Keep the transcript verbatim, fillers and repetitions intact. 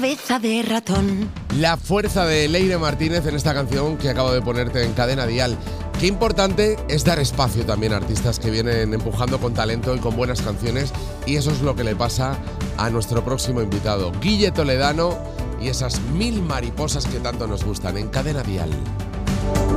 cabeza de ratón. La fuerza de Leire Martínez en esta canción que acabo de ponerte en Cadena Dial. Qué importante es dar espacio también a artistas que vienen empujando con talento y con buenas canciones, y eso es lo que le pasa a nuestro próximo invitado, Guille Toledano, y esas mil mariposas que tanto nos gustan en Cadena Dial.